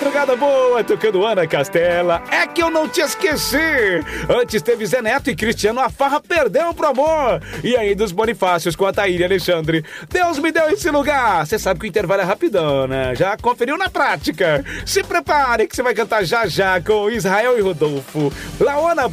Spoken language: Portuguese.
madrugada boa, tocando Ana Castela. É que eu não te esqueci. Antes teve Zé Neto e Cristiano, a farra perdeu pro amor. E aí dos Bonifácios com a Thaíra e Alexandre. Deus me deu esse lugar. Você sabe que o intervalo é rapidão, né? Já conferiu na prática. Se prepare que você vai cantar já já com Israel e Rodolfo. Laona